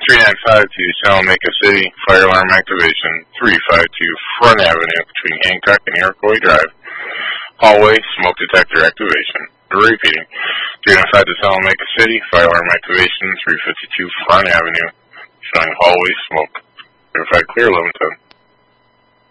3952 Salamanca City, fire alarm activation. 352 Front Avenue between Hancock and Iroquois Drive. Hallway, smoke detector activation. Repeating. 352 Salamanca City, fire alarm activation. 352 Front Avenue, showing hallway smoke. Verified clear 1110.